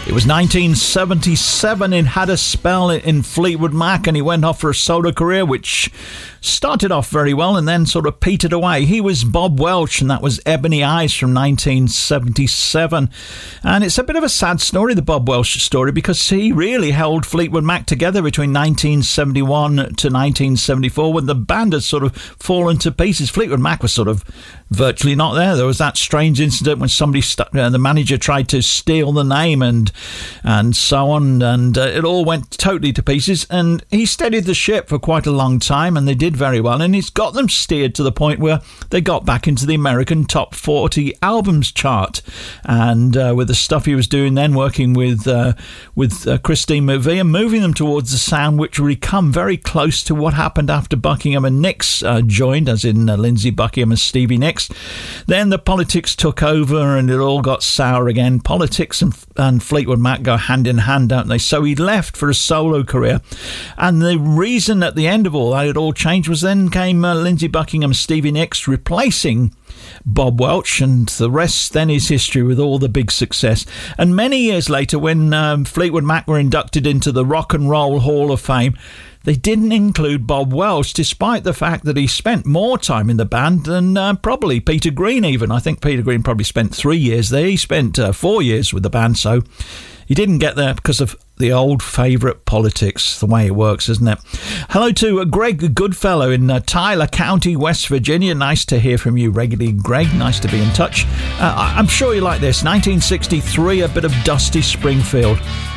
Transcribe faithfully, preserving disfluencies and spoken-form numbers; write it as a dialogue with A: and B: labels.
A: It was nineteen seventy-seven. He had a spell in Fleetwood Mac and he went off for a solo career, which started off very well and then sort of petered away. He was Bob Welch, and that was Ebony Eyes from nineteen seventy-seven. And it's a bit of a sad story, the Bob Welch story, because he really held Fleetwood Mac together between nineteen seventy-one to nineteen seventy-four, when the band had sort of fallen to pieces. Fleetwood Mac was sort of virtually not there. There was that strange incident when somebody, st- uh, the manager tried to steal the name and and so on, and uh, it all went totally to pieces. And he steadied the ship for quite a long time, and they did very well, and he's got them steered to the point where they got back into the American top forty albums chart. And uh, with the stuff he was doing then, working with uh, with uh, Christine McVie and moving them towards the sound which would come very close to what happened after Buckingham and Nicks uh, joined, as in uh, Lindsey Buckingham and Stevie Nicks. Then the politics took over and it all got sour again. Politics and, and Fleetwood Mac go hand in hand, don't they? So he left for a solo career, and the reason at the end of all that it all changed was then came uh, Lindsey Buckingham and Stevie Nicks replacing Bob Welch, and the rest then is history with all the big success. And many years later, when um, Fleetwood Mac were inducted into the Rock and Roll Hall of Fame, they didn't include Bob Welch, despite the fact that he spent more time in the band than uh, probably Peter Green even. I think Peter Green probably spent three years there. He spent uh, four years with the band, so he didn't get there because of the old favourite politics, the way it works, isn't it? Hello to uh, Greg Goodfellow in uh, Tyler County, West Virginia. Nice to hear from you regularly, Greg. Nice to be in touch. Uh, I- I'm sure you like this. nineteen sixty-three, a bit of Dusty Springfield.